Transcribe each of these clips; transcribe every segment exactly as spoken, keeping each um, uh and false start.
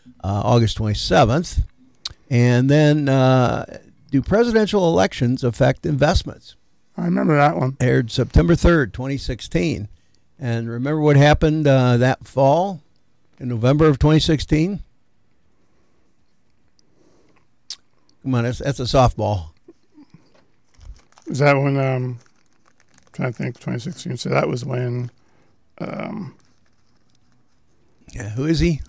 uh, August twenty-seventh. And then, uh, do presidential elections affect investments? I remember that one. Aired September third, twenty sixteen. And remember what happened uh, that fall in November of twenty sixteen? Come on, that's, that's a softball. Is that when, um, I'm trying to think, twenty sixteen, so that was when, um, yeah, who is he?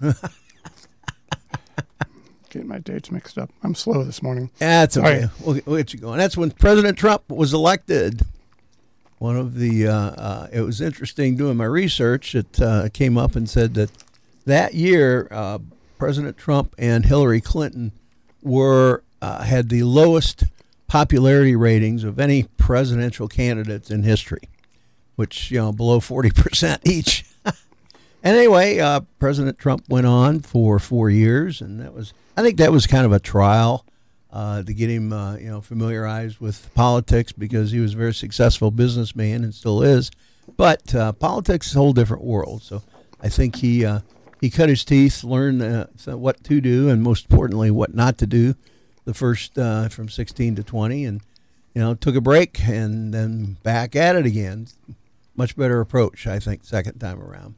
getting my dates mixed up. I'm slow this morning. That's okay. Right. We'll, we'll get you going. That's when President Trump was elected. One of the, uh, uh, it was interesting doing my research. It uh, came up and said that that year, uh, President Trump and Hillary Clinton were uh, had the lowest popularity ratings of any presidential candidates in history, which, you know, below forty percent each. And anyway, uh, President Trump went on for four years, and that was, I think that was kind of a trial uh, to get him, uh, you know, familiarized with politics, because he was a very successful businessman and still is. But uh, politics is a whole different world. So I think he uh, he cut his teeth, learned uh, what to do, and most importantly, what not to do. The first uh, from sixteen to twenty, and you know, took a break and then back at it again. Much better approach, I think, second time around.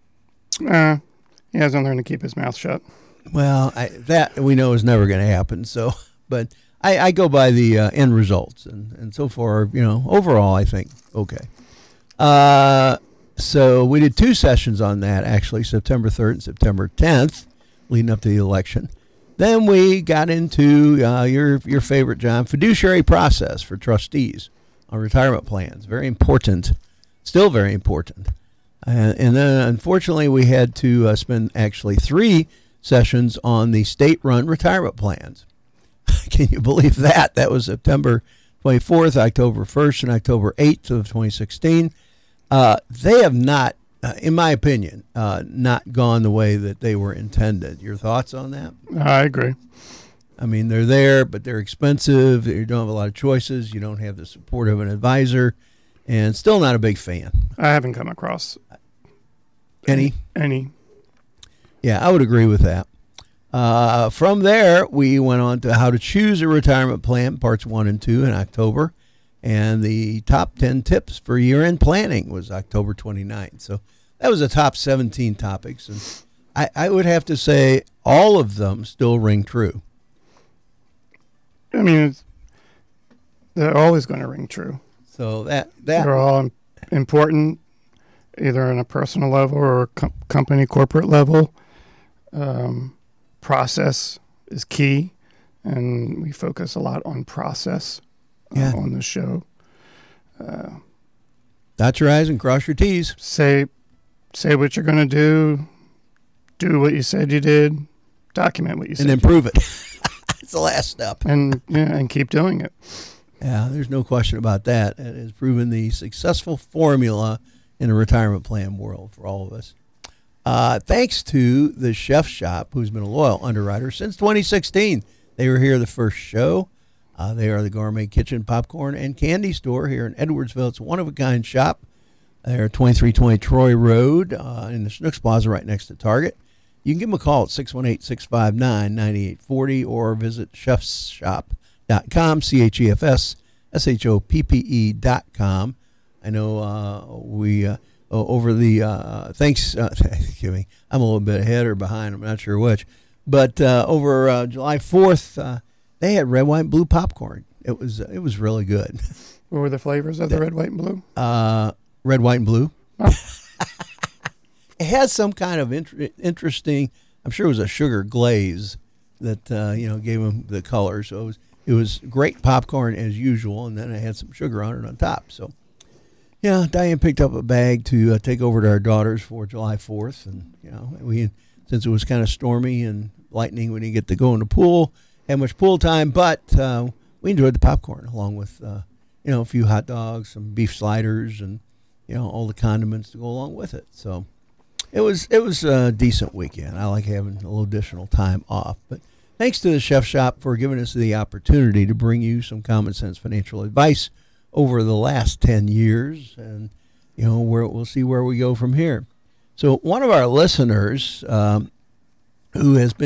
Uh, he hasn't learned to keep his mouth shut. Well, I, that we know is never going to happen. So, but I, I go by the uh, end results, and, and so far, you know, overall, I think okay. Uh, so we did two sessions on that, actually, September third and September tenth, leading up to the election. Then we got into uh, your your favorite, John, fiduciary process for trustees on retirement plans. Very important, still very important. Uh, and then, unfortunately, we had to uh, spend actually three sessions on the state-run retirement plans. Can you believe that? That was September twenty-fourth, October first, and October eighth of twenty sixteen. Uh, they have not, uh, in my opinion, uh, not gone the way that they were intended. Your thoughts on that? I agree. I mean, they're there, but they're expensive. You don't have a lot of choices. You don't have the support of an advisor, and still not a big fan. I haven't come across Any? Any. Yeah, I would agree with that. Uh, from there, we went on to how to choose a retirement plan, parts one and two in October. And the top ten tips for year-end planning was October twenty-ninth. So that was the top seventeen topics. And I, I would have to say all of them still ring true. I mean, it's, they're always going to ring true. So that, that they're all important, either on a personal level or a com- company, corporate level. Um, process is key, and we focus a lot on process uh, yeah. on the show. Uh, Dot your I's and cross your T's. Say, say what you're going to do. Do what you said you did. Document what you said. And improve it. That's the last step. And yeah, and keep doing it. Yeah, there's no question about that. It has proven the successful formula in the retirement plan world for all of us. Uh, thanks to the Chef Shop, who's been a loyal underwriter since twenty sixteen. They were here the first show. Uh, they are the gourmet kitchen, popcorn, and candy store here in Edwardsville. It's a one-of-a-kind shop. They're twenty-three twenty Troy Road uh, in the Snooks Plaza right next to Target. You can give them a call at six one eight, six five nine, nine eight four zero or visit chefs shop dot com, C H E F S S H O P P E dot com. I know uh, we... Uh, over the, uh, thanks, uh, excuse me, I'm a little bit ahead or behind, I'm not sure which, but uh, over uh, July fourth, uh, they had red, white, and blue popcorn. It was it was really good. What were the flavors of the red, white, and blue? Uh, red, white, and blue. Oh. It has some kind of int- interesting, I'm sure it was a sugar glaze that, uh, you know, gave them the color. So it was, it was great popcorn as usual, and then it had some sugar on it on top, so. Yeah, Diane picked up a bag to uh, take over to our daughters for July fourth, and you know, we since it was kind of stormy and lightning, we didn't get to go in the pool, had much pool time, but uh, we enjoyed the popcorn along with uh, you know, a few hot dogs, some beef sliders, and you know, all the condiments to go along with it. So it was it was a decent weekend. I like having a little additional time off, but thanks to the Chef Shop for giving us the opportunity to bring you some common sense financial advice over the last ten years, and you know, where we'll see where we go from here. So one of our listeners um, who has been